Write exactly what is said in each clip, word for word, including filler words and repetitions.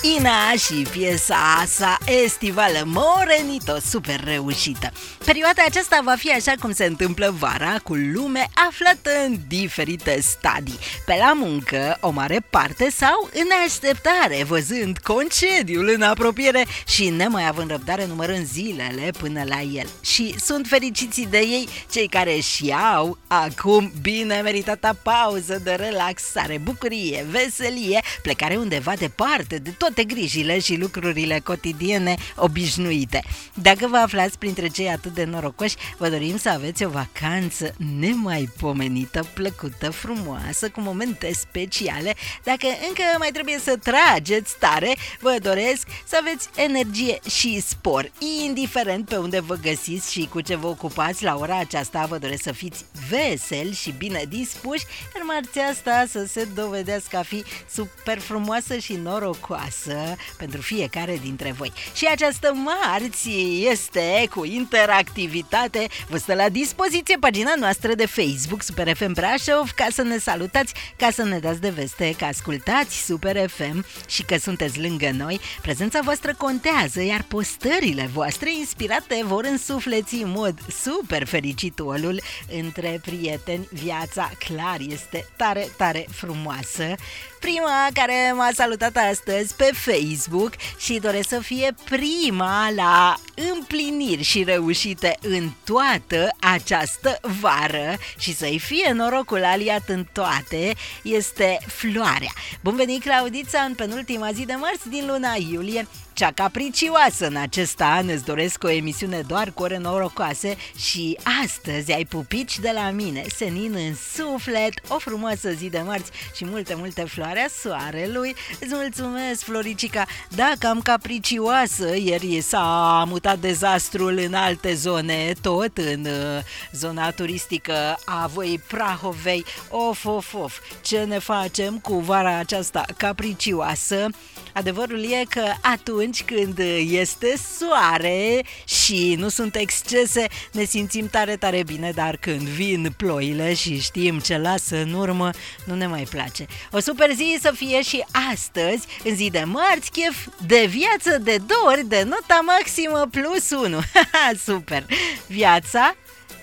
Ina și piesa sa estivală Morenito, super reușită. Perioada aceasta va fi așa cum se întâmplă vara, cu lume aflată în diferite stadii. Pe la muncă, o mare parte, sau în așteptare, văzând concediul în apropiere și nemai având răbdare, numărând zilele până la el. Și sunt fericiți de ei cei care își iau acum bine meritata pauză de relaxare, bucurie, veselie, plecare undeva departe de toate grijile și lucrurile cotidiene obișnuite. Dacă vă aflați printre cei atât de norocoși, vă dorim să aveți o vacanță nemaipomenită, plăcută, frumoasă, cu momente speciale. Dacă încă mai trebuie să trageți tare, vă doresc să aveți energie și spor. Indiferent pe unde vă găsiți și cu ce vă ocupați la ora aceasta, vă doresc să fiți veseli și bine dispuși, iar marțea asta să se dovedească a fi super frumoasă și norocoasă pentru fiecare dintre voi. Și această marți este cu interactivitate. Vă stă la dispoziție pagina noastră de Facebook Super F M Brașov ca să ne salutați, ca să ne dați de veste că ascultați Super F M și că sunteți lângă noi. Prezența voastră contează, iar postările voastre inspirate vor însufleți în mod super fericit olul între prieteni. Viața clar este tare, tare frumoasă. Prima care m-a salutat astăzi pe Facebook și doresc să fie prima la împliniri și reușite în toată această vară și să-i fie norocul aliat în toate, este Floarea. Bun venit, Claudița, în penultima zi de marți din luna iulie, cea capricioasă în acest an. Îți doresc o emisiune doar cu ore norocoase și astăzi ai pupici de la mine, senin în suflet, o frumoasă zi de marți și multe, multe floarea soarelui. Îți mulțumesc, Floricica. Da, cam capricioasă, ieri s-a mutat dezastrul în alte zone, tot în uh, zona turistică a Văii Prahovei. Of, of, of, ce ne facem cu vara aceasta capricioasă? Adevărul e că atunci când este soare și nu sunt excese, ne simțim tare, tare bine, dar când vin ploile și știm ce lasă în urmă, nu ne mai place. O super zi să fie și astăzi, în zi de marți, chef de viață de două ori de nota maximă plus unu. Super! Viața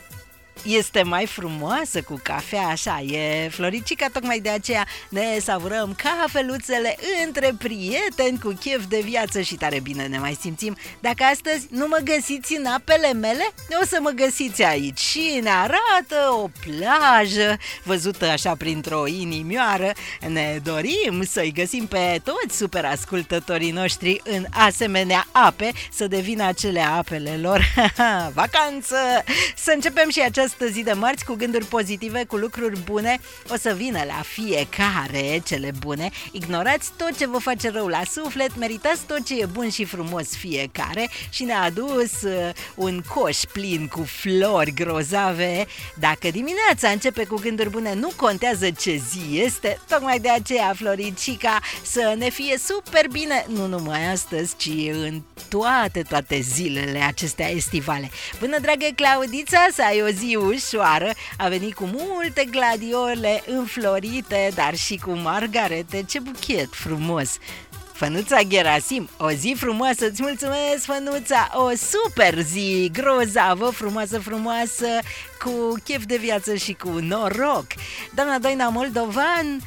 este mai frumoasă cu cafea, așa e, Floricica, tocmai de aceea ne savurăm cafeluțele între prieteni cu chef de viață și tare bine ne mai simțim. Dacă astăzi nu mă găsiți în apele mele, o să mă găsiți aici și ne arată o plajă văzută așa printr-o inimioară. Ne dorim să-i găsim pe toți super ascultătorii noștri în asemenea ape, să devină acele apele lor. Vacanță! Să începem și această zi de marți cu gânduri pozitive, cu lucruri bune. O să vină la fiecare cele bune. Ignorați tot ce vă face rău la suflet, meritați tot ce e bun și frumos fiecare. Și ne-a adus uh, un coș plin cu flori grozave. Dacă dimineața începe cu gânduri bune, nu contează ce zi este. Tocmai de aceea, Floricica, să ne fie super bine, nu numai astăzi, ci în toate, toate zilele acestea estivale. Bună, dragă Claudița, să ai o zi ușoară. A venit cu multe gladiole înflorite, dar și cu margarete. Ce buchet frumos! Fănuța Gerasim, o zi frumoasă, îți mulțumesc, Fănuța, o super zi grozavă, frumoasă, frumoasă, cu chef de viață și cu noroc. Doamna Doina Moldovan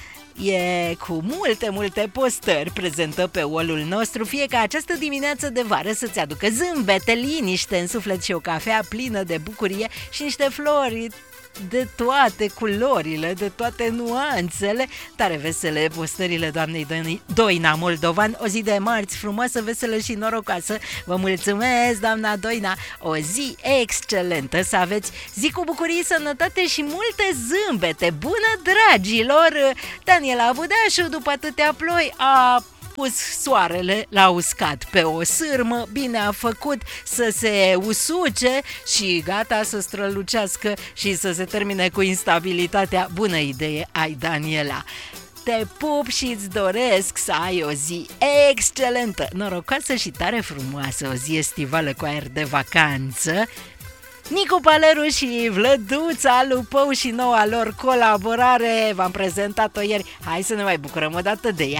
e cu multe, multe postări prezentă pe wall-ul nostru, fie ca această dimineață de vară să-ți aducă zâmbete, liniște în suflet și o cafea plină de bucurie și niște flori de toate culorile, de toate nuanțele. Tare vesele postările doamnei Doina Moldovan. O zi de marți frumoasă, veselă și norocoasă. Vă mulțumesc, doamna Doina. O zi excelentă să aveți. Zi cu bucurie, sănătate și multe zâmbete. Bună, dragilor! Daniela Budașu, după atâtea ploi, a pus soarele la uscat pe o sârmă, bine a făcut să se usuce și gata să strălucească și să se termine cu instabilitatea. Bună idee ai, Daniela! Te pup și îți doresc să ai o zi excelentă, norocoasă și tare frumoasă, o zi estivală cu aer de vacanță. Nicu Paleru și Vlăduța Lupău și noua lor colaborare, v-am prezentat-o ieri, hai să ne mai bucurăm o dată de ea.